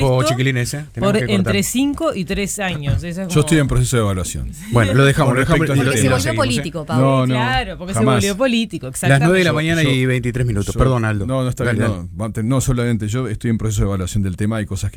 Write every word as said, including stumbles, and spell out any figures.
tiempo, chiquilines, ¿eh? Por entre cinco y tres años. Eso es como... Yo estoy en proceso de evaluación. Bueno, lo dejamos. Lo dejamos Porque y se lo volvió seguimos, político, ¿eh? Pablo. No, no, claro, porque jamás. se volvió político, Las exactamente. nueve de la mañana Yo- y veintitrés minutos. yo- Perdón, Aldo. No, no está Dale, bien. dale. No, no, solamente yo estoy en proceso de evaluación del tema. Hay cosas que